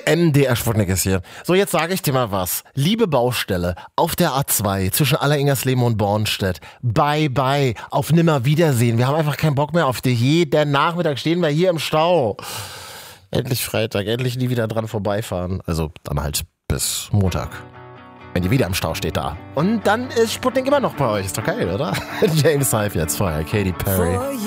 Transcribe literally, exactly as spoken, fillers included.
M D R Sputnik ist hier. So, jetzt sage ich dir mal was. Liebe Baustelle auf der A zwei zwischen Alleringersleben und Bornstedt. Bye, bye. Auf Nimmerwiedersehen. Wir haben einfach keinen Bock mehr auf dich. Jeden Nachmittag stehen wir hier im Stau. Endlich Freitag. Endlich nie wieder dran vorbeifahren. Also dann halt bis Montag. Wenn ihr wieder im Stau steht da. Und dann ist Sputnik immer noch bei euch. Ist doch geil, oder? James Hype jetzt vorher. Katy Perry.